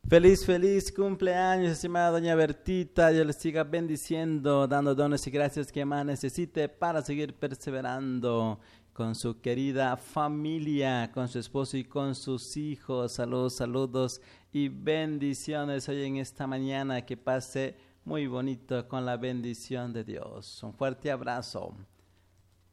Feliz cumpleaños, estimada doña Bertita. Dios les siga bendiciendo, dando dones y gracias que más necesite para seguir perseverando con su querida familia, con su esposo y con sus hijos. Saludos y bendiciones hoy en esta mañana. Que pase muy bonito con la bendición de Dios. Un fuerte abrazo.